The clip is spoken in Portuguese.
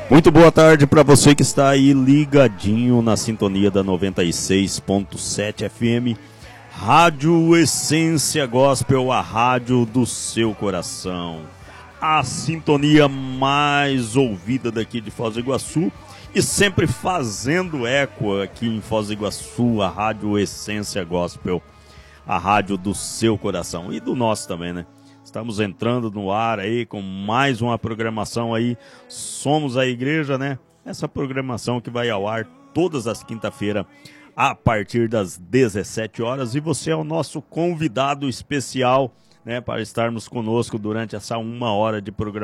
Muito boa tarde para você que está aí ligadinho na sintonia da 96.7 FM, Rádio Essência Gospel, a rádio do seu coração. A sintonia mais ouvida daqui de Foz do Iguaçu e sempre fazendo eco aqui em Foz do Iguaçu, a Rádio Essência Gospel, a rádio do seu coração e do nosso também, né? Estamos entrando no ar aí com mais uma programação aí, Somos a Igreja, né? Essa programação que vai ao ar todas as quinta-feiras a partir das 17 horas. E você é o nosso convidado especial, né? Para estarmos conosco durante essa 1 hora de programação.